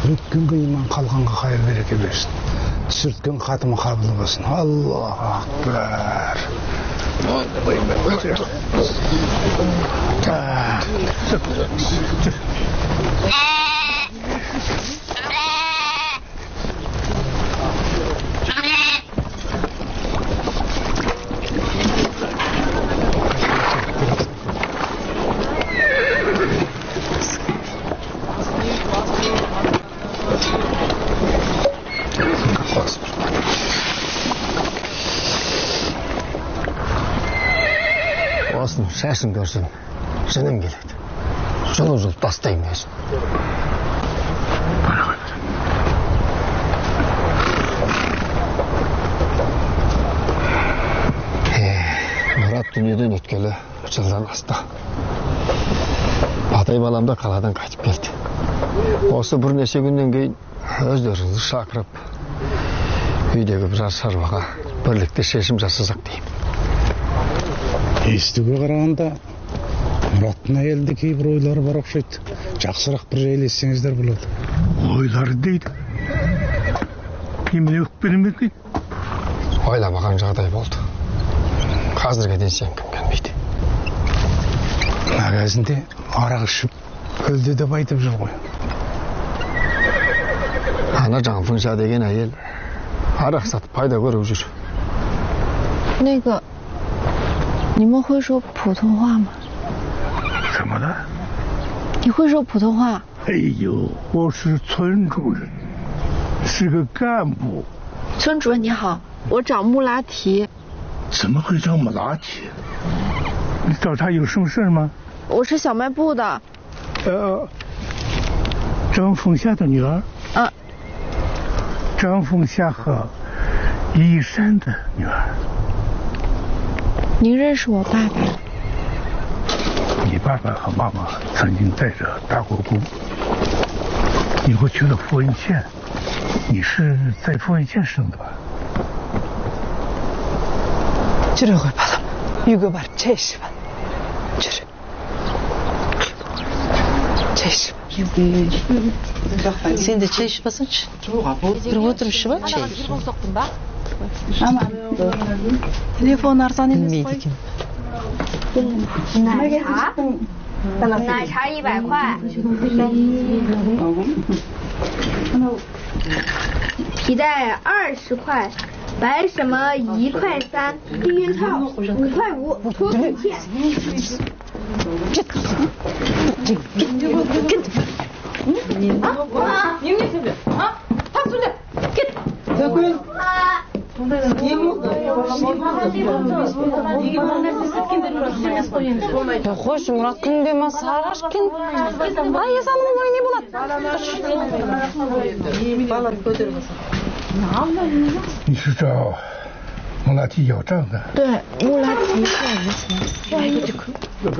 өткен күнімнен қалғанға қайыр береке берсін. Түсірткен қатымы қабыл болсын. Аллаху акбар. Осының шашын көрсін, жыным келеді. Жұлып тастаймын өзін. Мұрат дүниеден өткелі жылдан асты. Атай балам да қаладан қайтып келді. Осы бірнеше күннен кейін өздеріңізді шақырып, үйдегі біраз шаруаға бірлікте шешім жасасақ деймін. Естуге қарағанда Мұраттың әйелде кейбір ойлары бар ұқсайды. Жақсырақ бір жайлессеңіздер болады. Ойлары дейді. Немене өкпелі ме екен? Ойламаған жағдай болды. Қазірге дейін сенгім келмейді. Мәгәзінде арақ ішіп өлді деп айтып жүр ғой. Ана Жаңфыңша деген әйел арақ сатып пайда көріп жүр. 那个 你们会说普通话吗？ 怎么了？ 你会说普通话？ 哎呦，我是村主任，是个干部。 村主任你好，我找穆拉提。 怎么会找穆拉提？你找他有什么事吗？ 我是小卖部的。 张凤霞的女儿。张凤霞和一山的女儿。 您认识我爸爸？ 你爸爸和妈妈曾经在这打过工，以后去了富文县。你是在富文县生的吧？ Yürü koy bakalım. Yüge var, çay içi var. Yürü. Çay içi var. Sen de çay içmesin. Bir otur işi var çay. Telefon arsan Bilmeydi kim. 奶茶100块，皮带20块，白什么1块3，避孕套5块5，脱裤线。 Hoş Murat günde masal aşkın. Ay yasamın boyu ne bulat? 你是找穆拉提要账的？ 对，穆拉提是我们